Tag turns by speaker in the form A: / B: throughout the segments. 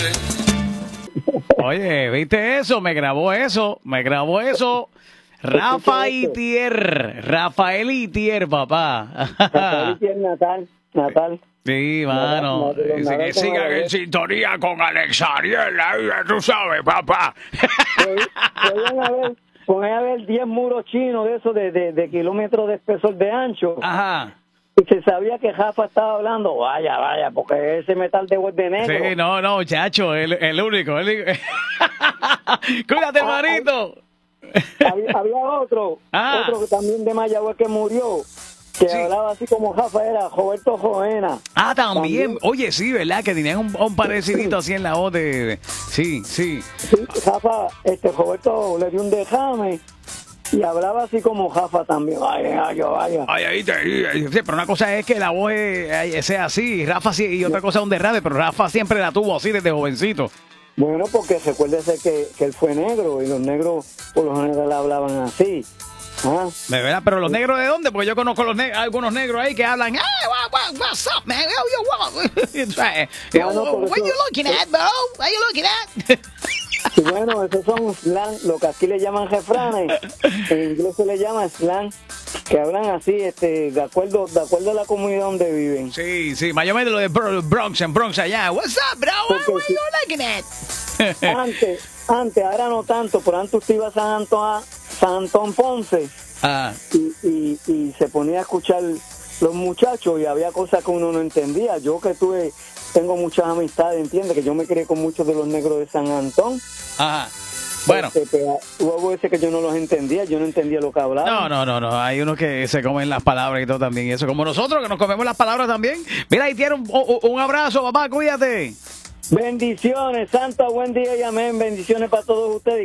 A: Oye, ¿viste eso? Me grabó eso. Rafael Itier, papá.
B: Rafael Itier, Natal.
A: Sí, mano. Dice que sigan en sintonía con Alex Ariel, ahí, tú sabes, papá.
B: Pueden haber 10 muros chinos de esos de kilómetros de espesor de ancho.
A: Ajá.
B: Y se sabía que Rafa estaba hablando, vaya, porque ese metal de voz de negro.
A: Sí, no, muchacho, el único. Cuídate, manito.
B: Había otro que también de Mayagüez que murió, que hablaba así como Rafa, era Roberto Joena.
A: También. Oye, sí, ¿verdad? Que tenían un parecidito así en la voz de... Sí.
B: Rafa, Roberto le dio un derrame y hablaba así como Rafa también. Vaya.
A: Sí, pero una cosa es que la voz sea así, Rafa sí, y otra cosa es un derrame, pero Rafa siempre la tuvo así desde jovencito.
B: Bueno, porque recuérdese que él fue negro y los negros por lo general hablaban así.
A: ¿De verdad? ¿Pero los negros de dónde? Porque yo conozco algunos negros ahí que hablan, what's up, man? What you looking at, bro? What you looking at?
B: Y bueno, esos son slang, lo que aquí le llaman refranes. En inglés se le llama slang, que hablan así, de acuerdo a la comunidad donde viven.
A: Sí, mayormente lo de Bronx allá. What's up, bro? What you looking at?
B: Antes, ahora no tanto, pero antes usted iba a San Antón Ponce y se ponía a escuchar los muchachos y había cosas que uno no entendía. Yo que tengo muchas amistades, entiende que yo me crié con muchos de los negros de San Antón.
A: Ajá. Bueno.
B: Hubo veces que yo no los entendía, yo no entendía lo que hablaban.
A: No. Hay unos que se comen las palabras y todo también. Y eso, como nosotros que nos comemos las palabras también. Mira, ahí tiene un abrazo, papá, cuídate.
B: Bendiciones, Santa, buen día y amén. Bendiciones para todos ustedes.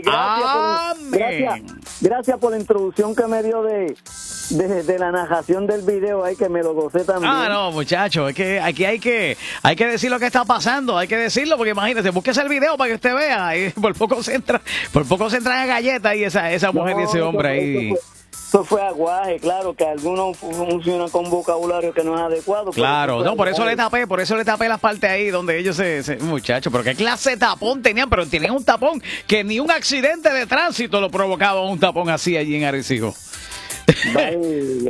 B: Gracias por la introducción que me dio de la narración del video ahí, que me lo gocé también.
A: No, muchachos, es que aquí hay que decir lo que está pasando, hay que decirlo, porque imagínate, búsquese el video para que usted vea, y por poco se entran a galletas y esa mujer y ese hombre ahí.
B: Eso fue aguaje, claro, que algunos funcionan con vocabulario que no es adecuado.
A: Claro, no, por eso le tapé las partes ahí donde ellos muchachos, pero qué clase de tapón tenían, pero tenían un tapón que ni un accidente de tránsito lo provocaba, un tapón así allí en Arecibo.